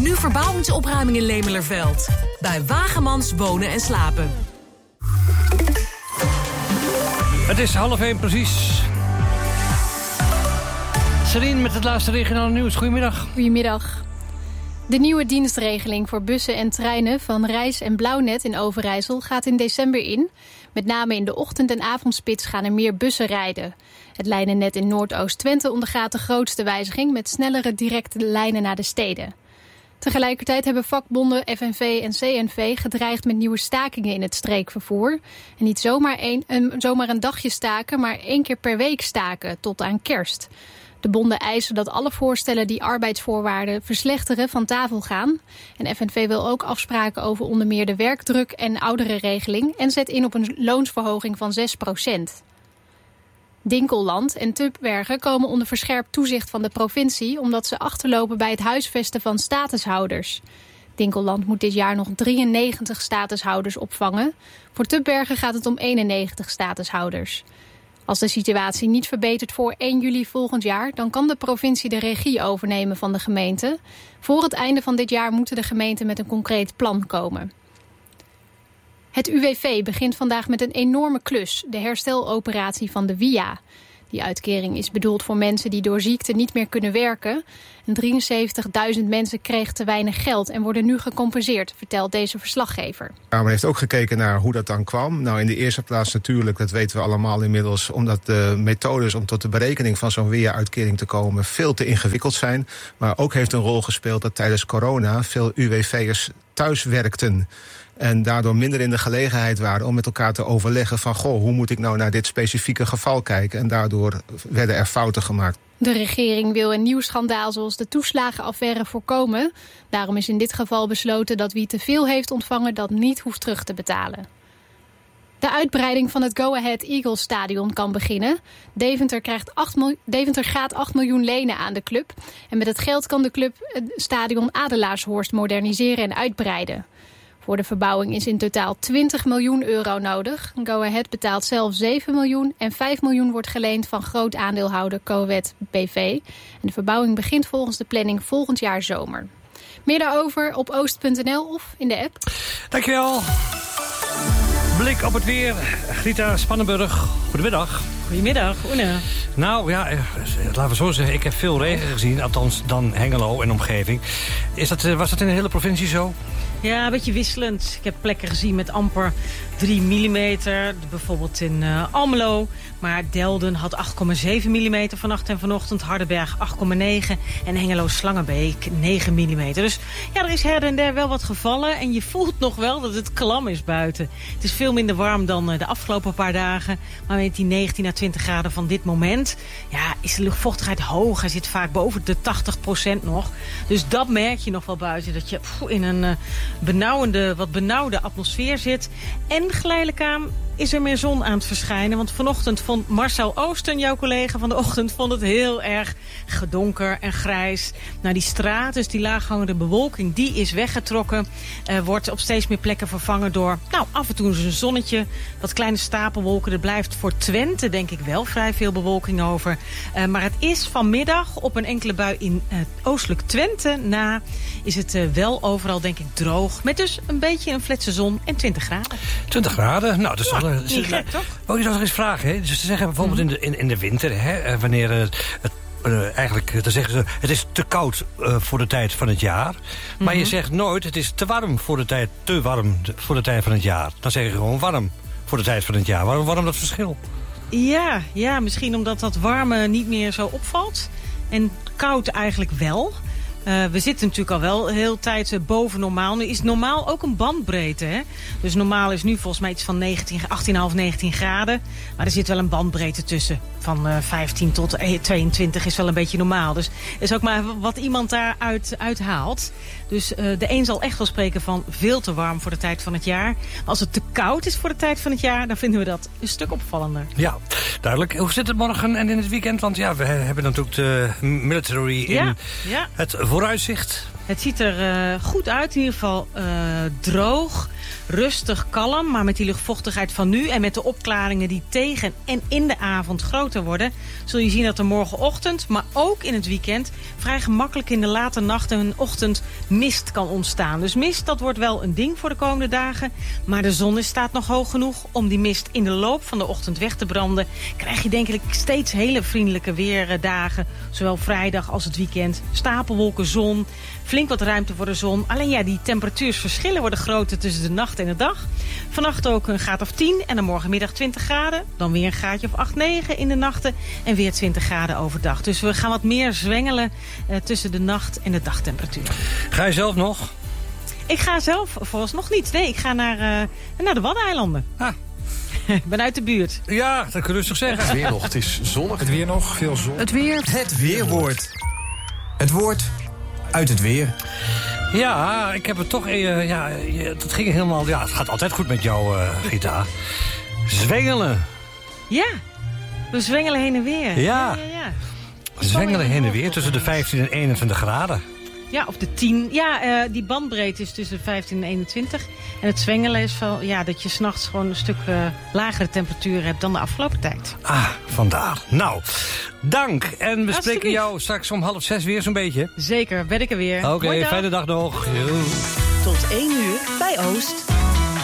Nu verbouwingsopruiming in Lemelerveld. Bij Wagemans Wonen en Slapen. Het is 12:30 precies. Serien met het laatste regionale nieuws. Goedemiddag. Goedemiddag. De nieuwe dienstregeling voor bussen en treinen van Reis en Blauwnet in Overijssel gaat in december in. Met name in de ochtend- en avondspits gaan er meer bussen rijden. Het lijnennet in Noordoost-Twente ondergaat de grootste wijziging met snellere directe lijnen naar de steden. Tegelijkertijd hebben vakbonden FNV en CNV gedreigd met nieuwe stakingen in het streekvervoer. En niet zomaar een dagje staken, maar 1 keer per week staken tot aan kerst. De bonden eisen dat alle voorstellen die arbeidsvoorwaarden verslechteren van tafel gaan. En FNV wil ook afspraken over onder meer de werkdruk en ouderenregeling en zet in op een loonsverhoging van 6%. Dinkelland en Tubbergen komen onder verscherpt toezicht van de provincie omdat ze achterlopen bij het huisvesten van statushouders. Dinkelland moet dit jaar nog 93 statushouders opvangen. Voor Tubbergen gaat het om 91 statushouders. Als de situatie niet verbetert voor 1 juli volgend jaar, dan kan de provincie de regie overnemen van de gemeente. Voor het einde van dit jaar moeten de gemeenten met een concreet plan komen. Het UWV begint vandaag met een enorme klus, de hersteloperatie van de WIA. Die uitkering is bedoeld voor mensen die door ziekte niet meer kunnen werken. 73.000 mensen kregen te weinig geld en worden nu gecompenseerd, vertelt deze verslaggever. Men heeft ook gekeken naar hoe dat dan kwam. Nou, in de eerste plaats natuurlijk, dat weten we allemaal inmiddels, omdat de methodes om tot de berekening van zo'n WIA-uitkering te komen veel te ingewikkeld zijn. Maar ook heeft een rol gespeeld dat tijdens corona veel UWV'ers thuis werkten. En daardoor minder in de gelegenheid waren om met elkaar te overleggen van hoe moet ik nou naar dit specifieke geval kijken. En daardoor werden er fouten gemaakt. De regering wil een nieuw schandaal zoals de toeslagenaffaire voorkomen. Daarom is in dit geval besloten dat wie te veel heeft ontvangen dat niet hoeft terug te betalen. De uitbreiding van het Go Ahead Eagles stadion kan beginnen. Deventer gaat 8 miljoen lenen aan de club. En met het geld kan de club het stadion Adelaarshorst moderniseren en uitbreiden. Voor de verbouwing is in totaal 20 miljoen euro nodig. Go Ahead betaalt zelf 7 miljoen en 5 miljoen wordt geleend van groot aandeelhouder Coët BV. En de verbouwing begint volgens de planning volgend jaar zomer. Meer daarover op oost.nl of in de app. Dankjewel. Blik op het weer. Grita Spannenburg, goedemiddag. Goedemiddag, Oene. Nou ja, laten we zo zeggen, ik heb veel regen gezien, althans dan Hengelo en omgeving. Was dat in de hele provincie zo? Ja, een beetje wisselend. Ik heb plekken gezien met amper 3 millimeter. Bijvoorbeeld in Almelo. Maar Delden had 8,7 millimeter vannacht en vanochtend. Hardenberg 8,9. En Hengelo-Slangenbeek 9 millimeter. Dus ja, er is her en der wel wat gevallen. En je voelt nog wel dat het klam is buiten. Het is veel minder warm dan de afgelopen paar dagen. Maar met die 19 à 20 graden van dit moment, ja, is de luchtvochtigheid hoog. Hij zit vaak boven de 80% nog. Dus dat merk je nog wel buiten. Dat je in een wat benauwde atmosfeer zit. En geleidelijk aan is er meer zon aan het verschijnen. Want vanochtend vond Marcel Oosten, jouw collega van de ochtend, vond het heel erg donker en grijs. Nou, die stratus, die laaghangende bewolking, die is weggetrokken. Wordt op steeds meer plekken vervangen door, af en toe een zonnetje. Wat kleine stapelwolken. Er blijft voor Twente, denk ik, wel vrij veel bewolking over. Maar het is vanmiddag op een enkele bui in oostelijk Twente na, is het wel overal, denk ik, droog. Met dus een beetje een fletse zon en 20 graden. 20 graden? Nou, dat is niet gek, toch? Wou je nog eens vragen, hè? Dus ze zeggen bijvoorbeeld in de winter, hè, wanneer eigenlijk, dan zeggen ze, het is te koud voor de tijd van het jaar. Maar je zegt nooit, het is te warm voor de tijd van het jaar. Dan zeg je gewoon warm voor de tijd van het jaar. Waarom dat verschil? Ja, misschien omdat dat warme niet meer zo opvalt. En koud eigenlijk wel. We zitten natuurlijk al wel de hele tijd boven normaal. Nu is normaal ook een bandbreedte. Hè? Dus normaal is nu volgens mij iets van 18,5, 19 graden. Maar er zit wel een bandbreedte tussen. Van 15 tot 22 is wel een beetje normaal. Dus is ook maar wat iemand daaruit uithaalt. Dus de een zal echt wel spreken van veel te warm voor de tijd van het jaar. Maar als het te koud is voor de tijd van het jaar, dan vinden we dat een stuk opvallender. Ja, duidelijk. Hoe zit het morgen en in het weekend? Want ja, we hebben natuurlijk de military in het vooruitzicht. Het ziet er goed uit, in ieder geval droog. rustig kalm, maar met die luchtvochtigheid van nu en met de opklaringen die tegen en in de avond groter worden, zul je zien dat er morgenochtend, maar ook in het weekend, vrij gemakkelijk in de late nacht en ochtend mist kan ontstaan. Dus mist, dat wordt wel een ding voor de komende dagen, maar de zon staat nog hoog genoeg om die mist in de loop van de ochtend weg te branden. Krijg je denk ik steeds hele vriendelijke weerdagen, zowel vrijdag als het weekend. Stapelwolken, zon, flink wat ruimte voor de zon. Alleen ja, die temperatuursverschillen worden groter tussen de nacht en de dag. Vannacht ook een graad of 10 en dan morgenmiddag 20 graden. Dan weer een graadje of 8, 9 in de nachten en weer 20 graden overdag. Dus we gaan wat meer zwengelen tussen de nacht en de dagtemperatuur. Ga je zelf nog? Ik ga zelf vooralsnog niet. Nee, ik ga naar de Waddeneilanden. Ah. Ik ben uit de buurt. Ja, dat kun je rustig zeggen. Het weer nog, het is zonnig. Het weer nog, veel zon. Het weer. Het weerwoord. Het woord uit het weer. Ja, ik heb het toch... dat ging helemaal... Ja, het gaat altijd goed met jou, Gita. Zwengelen. Ja, we zwengelen heen en weer. Ja. Zwengelen heen en weer tussen de 15 en 21 graden. Ja, of de 10. Ja, die bandbreedte is tussen 15 en 21. En het zwengelen is wel dat je 's nachts gewoon een stuk lagere temperatuur hebt dan de afgelopen tijd. Ah, vandaar. Nou, dank. En we spreken jou straks om 5:30 weer zo'n beetje. Zeker, ben ik er weer. Oké, fijne dag nog. Yo. Tot 1 uur bij Oost.